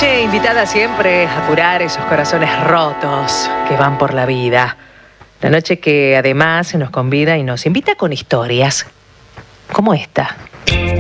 noche invitada siempre a curar esos corazones rotos que van por la vida. La noche que además nos convida y nos invita con historias como esta.